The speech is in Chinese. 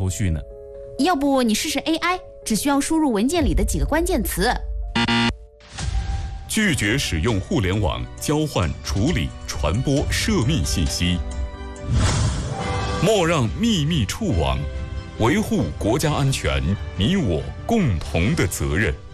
头绪呢。 要不你试试 AI， 只需要输入文件里的几个关键词。 拒绝使用互联网交换、处理、传播涉密信息。莫让秘密触网，维护国家安全，你我共同的责任。